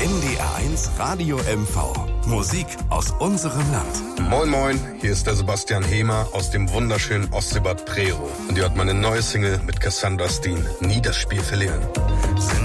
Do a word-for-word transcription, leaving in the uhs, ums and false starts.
N D R eins Radio M V. Musik aus unserem Land. Moin moin, hier ist der Sebastian Hemer aus dem wunderschönen Ostseebad Prerow. Und ihr hört meine neue Single mit Cassandra Steen, Nie das Spiel verlieren. Sind